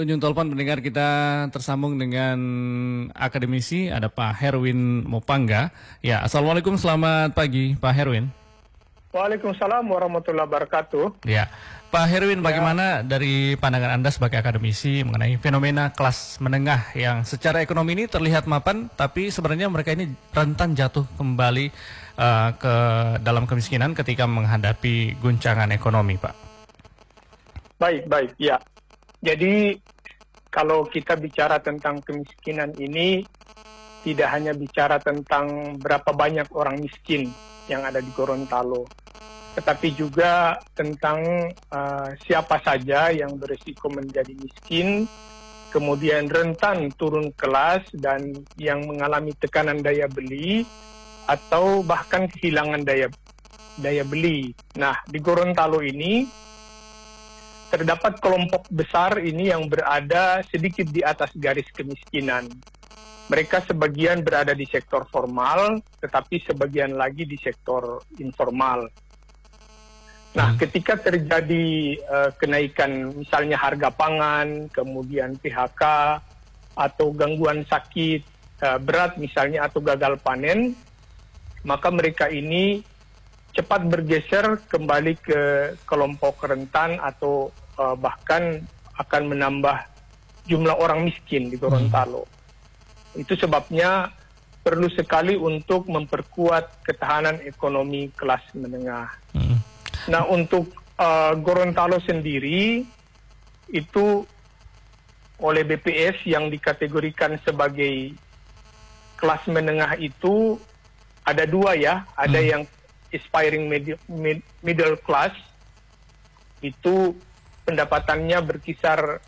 Ujung telepon pendengar kita tersambung dengan akademisi, ada Pak Herwin Mopangga. Ya, Assalamualaikum, selamat pagi Pak Herwin. Waalaikumsalam warahmatullahi wabarakatuh. Ya, Pak Herwin, Ya, bagaimana dari pandangan Anda sebagai akademisi mengenai fenomena kelas menengah yang secara ekonomi ini terlihat mapan, tapi sebenarnya mereka ini rentan jatuh kembali ke dalam kemiskinan ketika menghadapi guncangan ekonomi, Pak? baik, ya. Jadi kalau kita bicara tentang kemiskinan ini, tidak hanya bicara tentang berapa banyak orang miskin yang ada di Gorontalo, tetapi juga tentang siapa saja yang berisiko menjadi miskin, kemudian rentan turun kelas, dan yang mengalami tekanan daya beli, atau bahkan kehilangan daya beli. Nah, di Gorontalo ini, terdapat kelompok besar ini yang berada sedikit di atas garis kemiskinan. Mereka sebagian berada di sektor formal, tetapi sebagian lagi di sektor informal. Nah, ketika terjadi kenaikan misalnya harga pangan, kemudian PHK, atau gangguan sakit berat misalnya, atau gagal panen, maka mereka ini cepat bergeser kembali ke kelompok rentan atau bahkan akan menambah jumlah orang miskin di Gorontalo. Itu sebabnya perlu sekali untuk memperkuat ketahanan ekonomi kelas menengah. Nah, untuk Gorontalo sendiri, itu oleh BPS yang dikategorikan sebagai kelas menengah itu ada dua ya, ada yang aspiring middle class, itu pendapatannya berkisar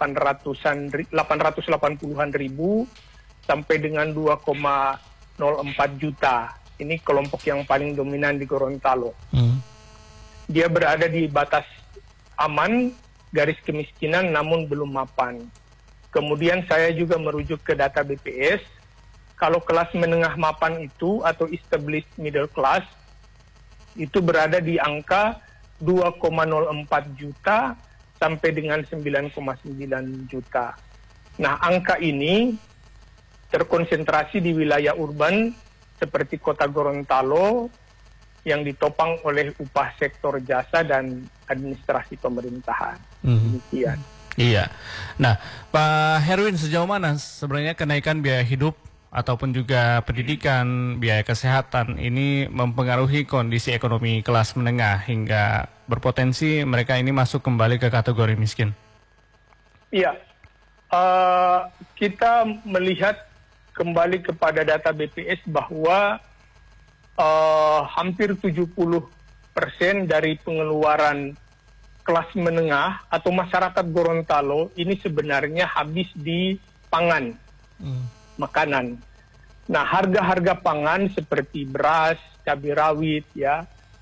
880-an ribu sampai dengan 2,04 juta. Ini kelompok yang paling dominan di Gorontalo. Dia berada di batas aman, garis kemiskinan, namun belum mapan. Kemudian saya juga merujuk ke data BPS, kalau kelas menengah mapan itu atau established middle class, itu berada di angka 2,04 juta sampai dengan 9,9 juta. Nah, angka ini terkonsentrasi di wilayah urban seperti kota Gorontalo yang ditopang oleh upah sektor jasa dan administrasi pemerintahan. Demikian. Iya. Nah, Pak Herwin, sejauh mana sebenarnya kenaikan biaya hidup ataupun juga pendidikan, biaya kesehatan ini mempengaruhi kondisi ekonomi kelas menengah hingga berpotensi mereka ini masuk kembali ke kategori miskin? Iya, kita melihat kembali kepada data BPS bahwa hampir 70% dari pengeluaran kelas menengah atau masyarakat Gorontalo ini sebenarnya habis di pangan, makanan. Nah, harga-harga pangan seperti beras, cabai rawit, ya,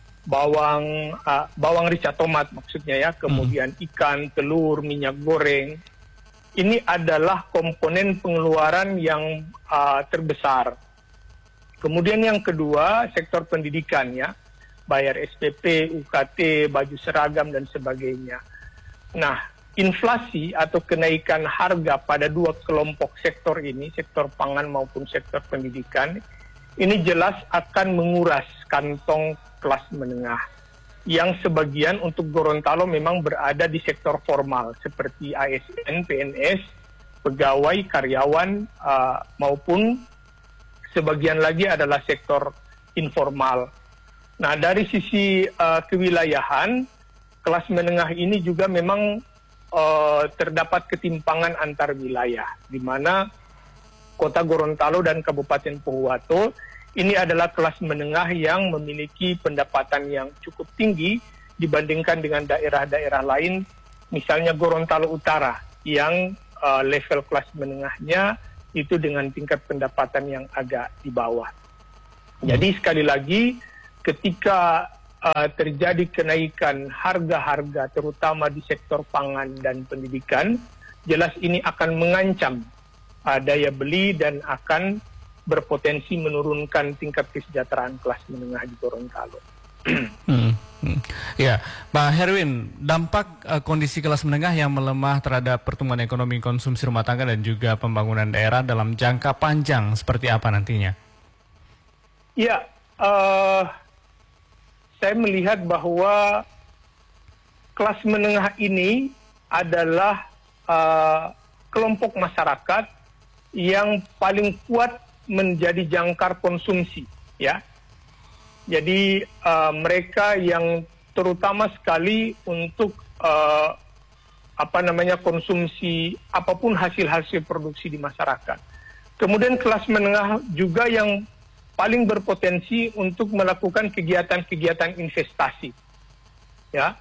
bawang rica tomat maksudnya ya, kemudian ikan, telur, minyak goreng, ini adalah komponen pengeluaran yang terbesar. Kemudian yang kedua, sektor pendidikan ya, bayar SPP, UKT, baju seragam, dan sebagainya. Nah, inflasi atau kenaikan harga pada dua kelompok sektor ini, sektor pangan maupun sektor pendidikan, ini jelas akan menguras kantong kelas menengah. Yang sebagian untuk Gorontalo memang berada di sektor formal, seperti ASN, PNS, pegawai, karyawan, maupun sebagian lagi adalah sektor informal. Nah, dari sisi kewilayahan, kelas menengah ini juga memang terdapat ketimpangan antar wilayah, di mana kota Gorontalo dan Kabupaten Pohuwato ini adalah kelas menengah yang memiliki pendapatan yang cukup tinggi dibandingkan dengan daerah-daerah lain, misalnya Gorontalo Utara, yang level kelas menengahnya itu dengan tingkat pendapatan yang agak di bawah. Jadi sekali lagi, ketika terjadi kenaikan harga-harga terutama di sektor pangan dan pendidikan, jelas ini akan mengancam daya beli dan akan berpotensi menurunkan tingkat kesejahteraan kelas menengah di Gorontalo. Ya, Pak Herwin, dampak kondisi kelas menengah yang melemah terhadap pertumbuhan ekonomi konsumsi rumah tangga dan juga pembangunan daerah dalam jangka panjang seperti apa nantinya? Ya, saya melihat bahwa kelas menengah ini adalah kelompok masyarakat yang paling kuat menjadi jangkar konsumsi, ya. Jadi mereka yang terutama sekali untuk konsumsi apapun hasil-hasil produksi di masyarakat. Kemudian kelas menengah juga yang paling berpotensi untuk melakukan kegiatan-kegiatan investasi, ya,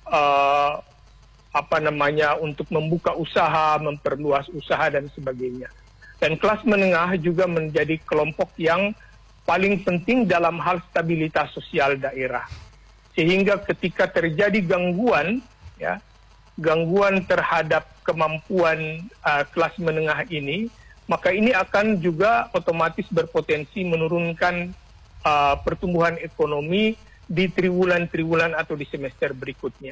untuk membuka usaha, memperluas usaha dan sebagainya. Dan kelas menengah juga menjadi kelompok yang paling penting dalam hal stabilitas sosial daerah. Sehingga ketika terjadi gangguan, ya, gangguan terhadap kemampuan kelas menengah ini, maka ini akan juga otomatis berpotensi menurunkan pertumbuhan ekonomi di triwulan-triwulan atau di semester berikutnya.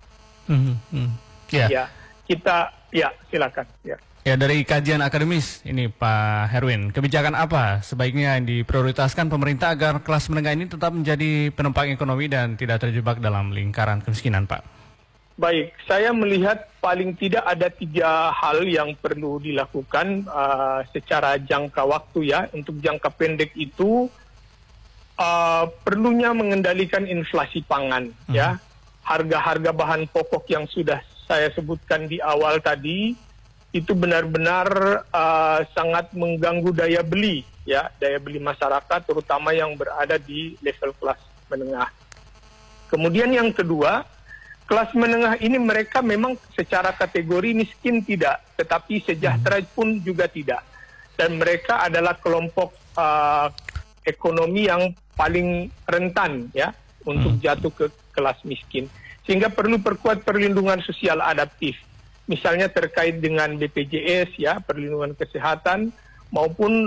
Yeah. Silakan. Ya. Ya, dari kajian akademis ini Pak Herwin, kebijakan apa sebaiknya yang diprioritaskan pemerintah agar kelas menengah ini tetap menjadi penopang ekonomi dan tidak terjebak dalam lingkaran kemiskinan, Pak? Baik, saya melihat paling tidak ada 3 hal yang perlu dilakukan secara jangka waktu, ya. Untuk jangka pendek itu perlunya mengendalikan inflasi pangan, ya. Harga-harga bahan pokok yang sudah saya sebutkan di awal tadi itu benar-benar sangat mengganggu daya beli, ya, daya beli masyarakat, terutama yang berada di level kelas menengah. Kemudian yang kedua, kelas menengah ini mereka memang secara kategori miskin tidak, tetapi sejahtera pun juga tidak. Dan mereka adalah kelompok ekonomi yang paling rentan, ya, untuk jatuh ke kelas miskin. Sehingga perlu perkuat perlindungan sosial adaptif. Misalnya terkait dengan BPJS, ya, perlindungan kesehatan, maupun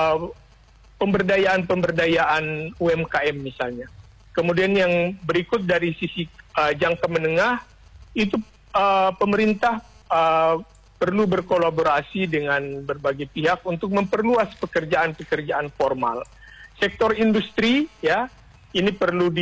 pemberdayaan UMKM misalnya. Kemudian yang berikut dari sisi jangka menengah, itu pemerintah perlu berkolaborasi dengan berbagai pihak untuk memperluas pekerjaan-pekerjaan formal. Sektor industri, ya, ini perlu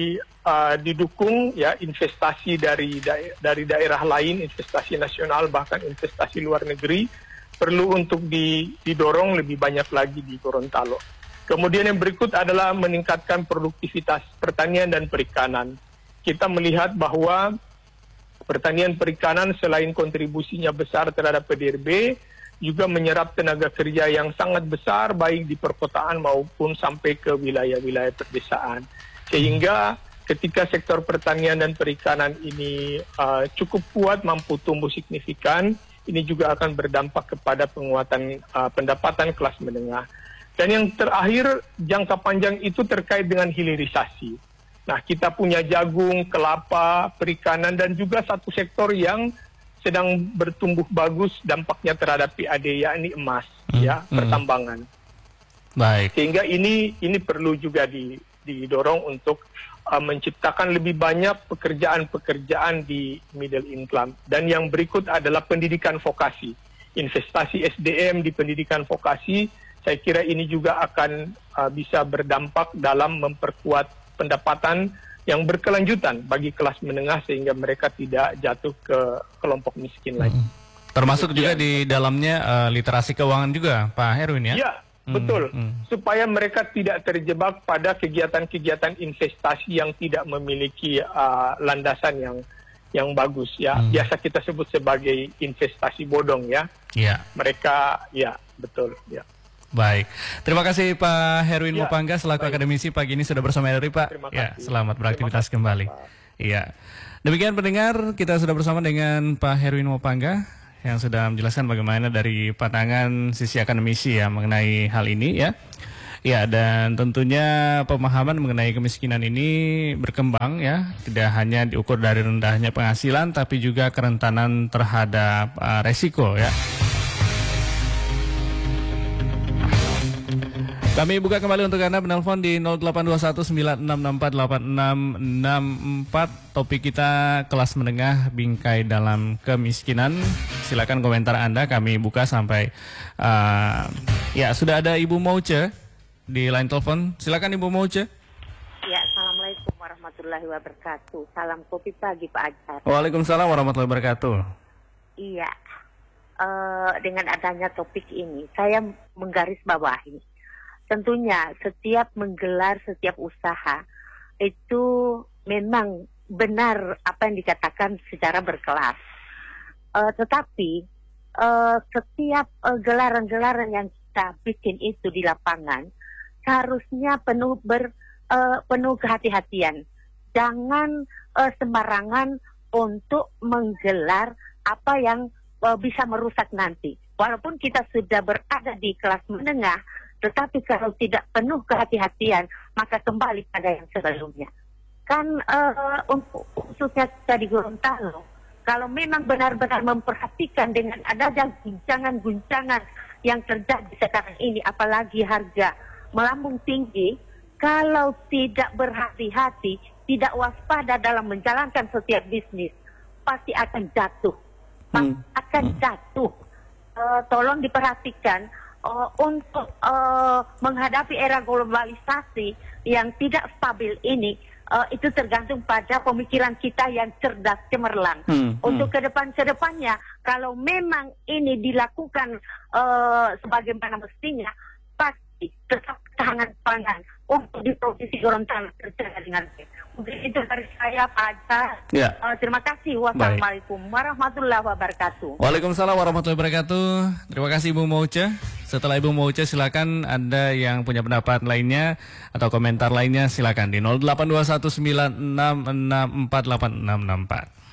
didukung, ya, investasi dari daerah lain, investasi nasional bahkan investasi luar negeri perlu untuk didorong lebih banyak lagi di Gorontalo. Kemudian yang berikut adalah meningkatkan produktivitas pertanian dan perikanan. Kita melihat bahwa pertanian perikanan selain kontribusinya besar terhadap PDRB juga menyerap tenaga kerja yang sangat besar baik di perkotaan maupun sampai ke wilayah-wilayah pedesaan. Sehingga ketika sektor pertanian dan perikanan ini cukup kuat, mampu tumbuh signifikan, ini juga akan berdampak kepada penguatan pendapatan kelas menengah. Dan yang terakhir, jangka panjang itu terkait dengan hilirisasi. Nah, kita punya jagung, kelapa, perikanan, dan juga satu sektor yang sedang bertumbuh bagus dampaknya terhadap PAD, yakni emas, ya, pertambangan. Baik. Sehingga ini perlu juga didorong untuk menciptakan lebih banyak pekerjaan-pekerjaan di middle income. Dan yang berikut adalah pendidikan vokasi. Investasi SDM di pendidikan vokasi, saya kira ini juga akan bisa berdampak dalam memperkuat pendapatan yang berkelanjutan bagi kelas menengah sehingga mereka tidak jatuh ke kelompok miskin lagi. Termasuk juga di dalamnya literasi keuangan juga, Pak Herwin, ya? Iya. Betul, supaya mereka tidak terjebak pada kegiatan-kegiatan investasi yang tidak memiliki landasan yang bagus, ya. Biasa kita sebut sebagai investasi bodong, ya. Iya. Mereka, ya, betul, ya. Baik, terima kasih Pak Herwin Mopangga selaku akademisi pagi ini sudah bersama dari Pak. Ya, selamat beraktivitas kembali. Iya, demikian pendengar, kita sudah bersama dengan Pak Herwin Mopangga yang sudah menjelaskan bagaimana dari pandangan sisi akademisi ya mengenai hal ini, ya. Ya, dan tentunya pemahaman mengenai kemiskinan ini berkembang, ya, tidak hanya diukur dari rendahnya penghasilan tapi juga kerentanan terhadap resiko, ya. Kami buka kembali untuk Anda penelpon di 082196648664. Topik kita kelas menengah bingkai dalam kemiskinan. Silakan komentar Anda, kami buka sampai ya sudah ada Ibu Mauce di line telepon. Silakan Ibu Mauce. Ya, Assalamualaikum warahmatullahi wabarakatuh. Salam kopi pagi Pak Ajar. Waalaikumsalam warahmatullahi wabarakatuh. Iya, dengan adanya topik ini, saya menggarisbawahi. Tentunya setiap menggelar setiap usaha itu memang benar apa yang dikatakan secara berkelas. Tetapi setiap gelaran-gelaran yang kita bikin itu di lapangan seharusnya penuh kehati-hatian. Jangan sembarangan untuk menggelar apa yang bisa merusak nanti. Walaupun kita sudah berada di kelas menengah, tetapi kalau tidak penuh kehati-hatian, maka kembali pada yang sebelumnya. Kan untuk khususnya kita di Gorontalo, kalau memang benar-benar memperhatikan dengan adanya guncangan-guncangan yang terjadi sekarang ini, apalagi harga melambung tinggi, kalau tidak berhati-hati, tidak waspada dalam menjalankan setiap bisnis, pasti akan jatuh. Tolong diperhatikan untuk menghadapi era globalisasi yang tidak stabil ini, itu tergantung pada pemikiran kita yang cerdas cemerlang. Untuk kedepannya, kalau memang ini dilakukan sebagaimana mestinya, pasti tetap ketahanan pangan untuk di provinsi Gorontalo terjaga dengan baik. Mungkin itu dari saya, Pak Ajar. Ya. Terima kasih. Wassalamualaikum warahmatullahi wabarakatuh. Waalaikumsalam warahmatullahi wabarakatuh. Terima kasih Ibu Mauce. Setelah Ibu Mauce, silakan Anda yang punya pendapat lainnya atau komentar lainnya, silakan di 082196648664.